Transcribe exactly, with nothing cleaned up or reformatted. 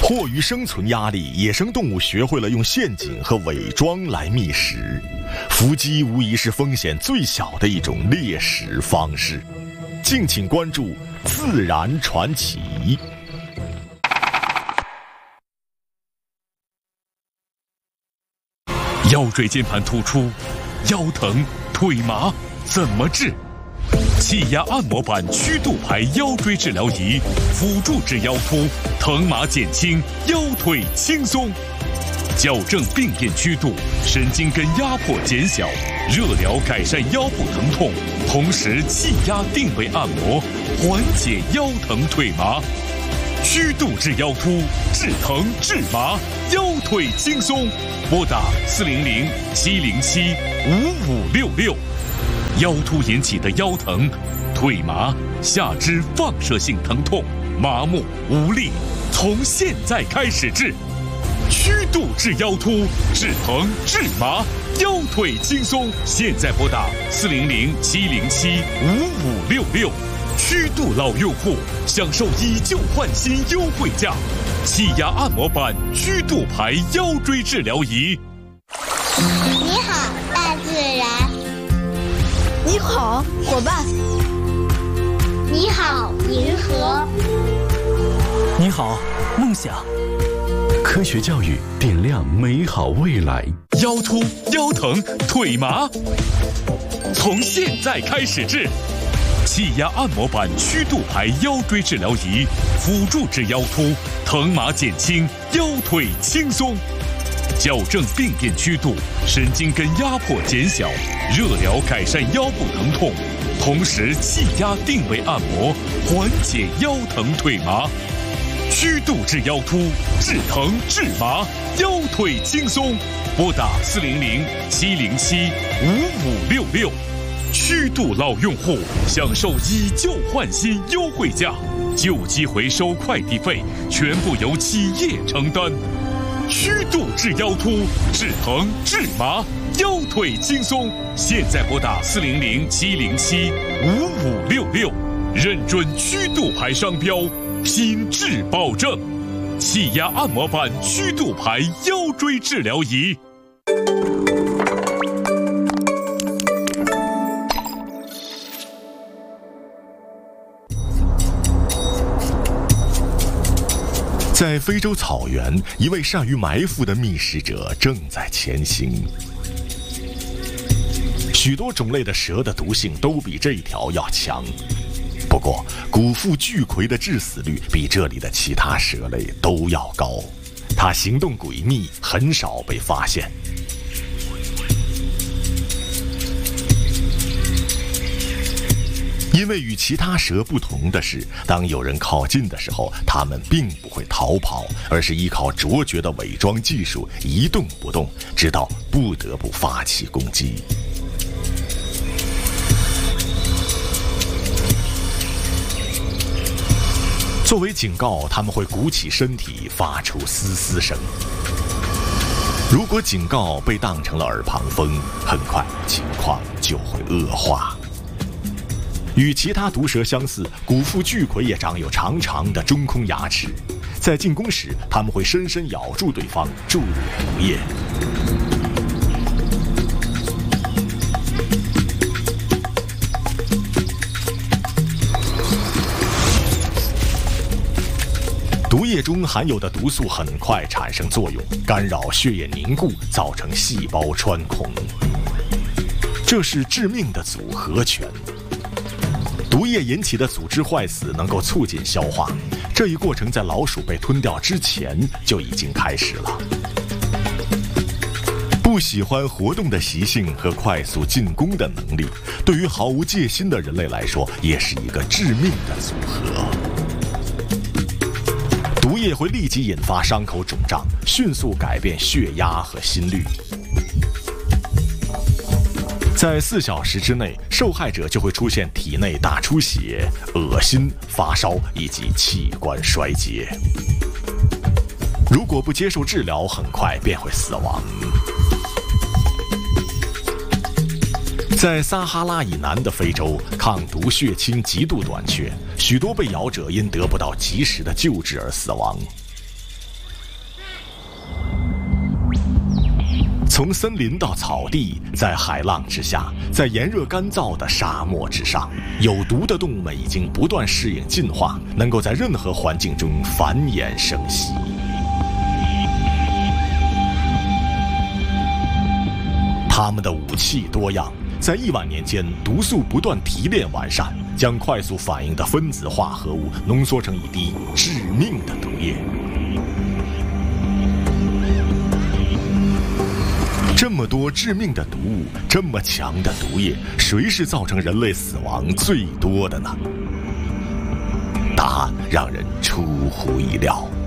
迫于生存压力，野生动物学会了用陷阱和伪装来觅食。伏击无疑是风险最小的一种猎食方式。敬请关注《自然传奇》。 腰椎间盘突出、腰疼、腿麻怎么治？气压按摩板曲度牌腰椎治疗仪，辅助治腰突，疼麻减轻，腰腿轻松。矫正病变曲度，神经根压迫减小，热疗改善腰部疼痛，同时气压定位按摩，缓解腰疼腿麻。曲度治腰突，治疼治麻，腰腿轻松。拨打四零零七零七五五六六。腰突引起的腰疼、腿麻、下肢放射性疼痛、麻木无力，从现在开始治。曲度治腰突，治疼治麻，腰腿轻松。现在拨打四零零七零七五五六六。曲度老用户享受以旧换新优惠价，气压按摩板曲度牌腰椎治疗仪。 你好，大自然。 你好，伙伴。 你好，银河。 你好，梦想。 科学教育点亮美好未来。 腰突、腰疼、腿麻，从现在开始治。气压按摩板曲度牌腰椎治疗仪，辅助治腰突，疼麻减轻，腰腿轻松。矫正病变曲度，神经根压迫减小，热疗改善腰部疼痛，同时气压定位按摩，缓解腰疼腿麻。曲度治腰突，治疼治麻，腰腿轻松。拨打四零零七零七五五六六。曲度老用户享受以旧换新优惠价，旧机回收快递费全部由企业承担。曲度治腰突，治疼治麻，腰腿轻松。现在拨打四零零七零七五五六六，认准曲度牌商标，品质保证。气压按摩板曲度牌腰椎治疗仪。 在非洲草原，一位善于埋伏的觅食者正在前行。许多种类的蛇的毒性都比这一条要强，不过古腹巨葵的致死率比这里的其他蛇类都要高。它行动诡秘，很少被发现。因为与其他蛇不同的是，当有人靠近的时候，它们并不会逃跑，而是依靠卓绝的伪装技术一动不动，直到不得不发起攻击。作为警告，它们会鼓起身体发出嘶嘶声。如果警告被当成了耳旁风，很快情况就会恶化。与其他毒蛇相似，古腹巨葵也长有长长的中空牙齿，在进攻时，它们会深深咬住对方，注入毒液。毒液中含有的毒素很快产生作用，干扰血液凝固，造成细胞穿孔。这是致命的组合拳。毒液引起的组织坏死能够促进消化，这一过程在老鼠被吞掉之前就已经开始了。不喜欢活动的习性和快速进攻的能力，对于毫无戒心的人类来说，也是一个致命的组合。毒液会立即引发伤口肿胀，迅速改变血压和心率。在四小时之内，受害者就会出现体内大出血、恶心、发烧以及器官衰竭。如果不接受治疗，很快便会死亡。在撒哈拉以南的非洲，抗毒血清极度短缺，许多被咬者因得不到及时的救治而死亡。 从森林到草地，在海浪之下，在炎热干燥的沙漠之上，有毒的动物们已经不断适应进化，能够在任何环境中繁衍生息。它们的武器多样，在亿万年间，毒素不断提炼完善，将快速反应的分子化合物浓缩成一滴致命的毒液。这么多致命的毒物，这么强的毒液，谁是造成人类死亡最多的呢？答案让人出乎意料。